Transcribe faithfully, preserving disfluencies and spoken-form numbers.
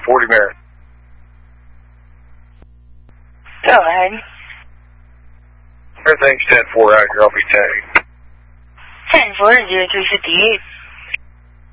forty Mary. Go ahead. Everything's ten four out here. I'll be tagged. ten four zero three fifty eight.